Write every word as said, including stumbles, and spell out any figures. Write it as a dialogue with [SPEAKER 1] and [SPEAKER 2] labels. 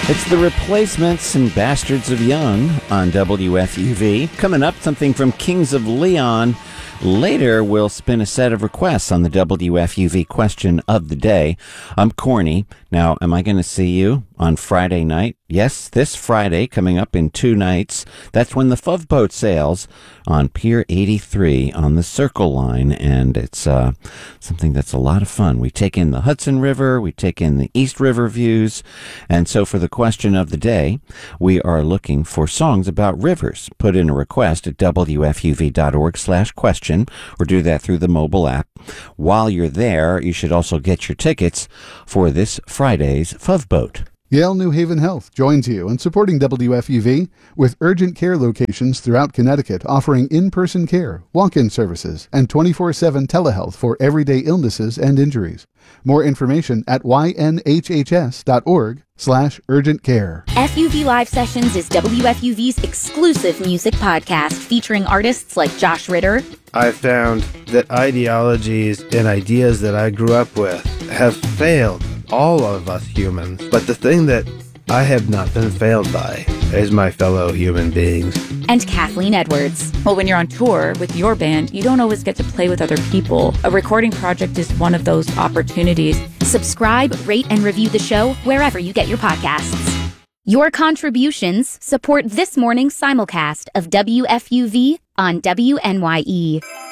[SPEAKER 1] It's the Replacements and Bastards of Young on W F U V. Coming up, something from Kings of Leon. Later, we'll spin a set of requests on the W F U V question of the day. I'm Corny. Now, am I going to see you on Friday night? Yes, this Friday, coming up in two nights. That's when the Fove Boat sails on Pier eighty-three on the Circle Line, and it's uh, something that's a lot of fun. We take in the Hudson River, we take in the East River views, and so for the question of the day, we are looking for songs about rivers. Put in a request at W F U V dot org slash question, or do that through the mobile app. While you're there, you should also get your tickets for this Friday's Fove Boat.
[SPEAKER 2] Yale New Haven Health joins you in supporting W F U V with urgent care locations throughout Connecticut offering in-person care, walk-in services, and twenty-four seven telehealth for everyday illnesses and injuries. More information at Y N H H S dot org slash urgent care.
[SPEAKER 3] F U V Live Sessions is W F U V's exclusive music podcast featuring artists like Josh Ritter.
[SPEAKER 4] I found that ideologies and ideas that I grew up with have failed all of us humans. But the thing that I have not been failed by is my fellow human beings.
[SPEAKER 3] And Kathleen Edwards.
[SPEAKER 5] Well, when you're on tour with your band, you don't always get to play with other people. A recording project is one of those opportunities.
[SPEAKER 3] Subscribe, rate, and review the show wherever you get your podcasts. Your contributions support this morning's simulcast of W F U V on W N Y E.